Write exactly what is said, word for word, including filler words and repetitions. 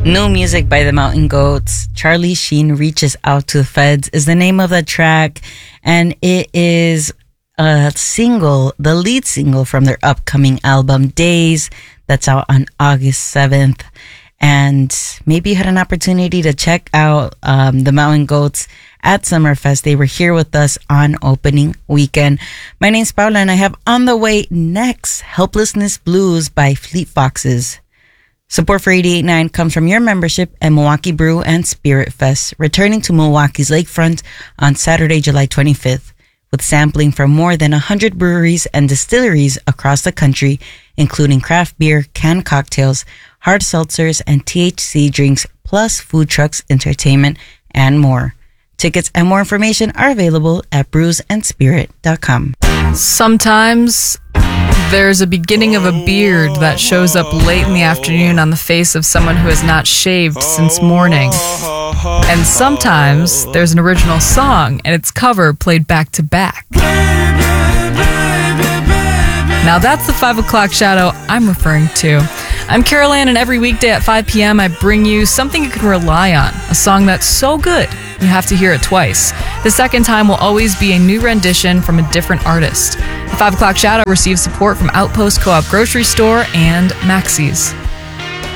New music by the Mountain Goats. Charlie Sheen Reaches Out to the Feds is the name of the track, and it is a single, the lead single from their upcoming album Days, that's out on August seventh. And maybe you had an opportunity to check out um, the Mountain Goats at Summerfest. They were here with us on opening weekend. My name's Paula, and I have on the way next Helplessness Blues by Fleet Foxes. Support for eighty-eight point nine comes from your membership at Milwaukee Brew and Spirit Fest, returning to Milwaukee's lakefront on Saturday, July twenty-fifth, with sampling from more than one hundred breweries and distilleries across the country, including craft beer, canned cocktails, hard seltzers, and T H C drinks, plus food trucks, entertainment, and more. Tickets and more information are available at brews and spirit dot com. Sometimes there's a beginning of a beard that shows up late in the afternoon on the face of someone who has not shaved since morning. And sometimes there's an original song and its cover played back to back. Now that's the five o'clock shadow I'm referring to. I'm Carol Ann, and every weekday at five p.m. I bring you something you can rely on, a song that's so good you have to hear it twice. The second time will always be a new rendition from a different artist. The five o'clock shadow receives support from Outpost Co-op Grocery Store and Maxey's.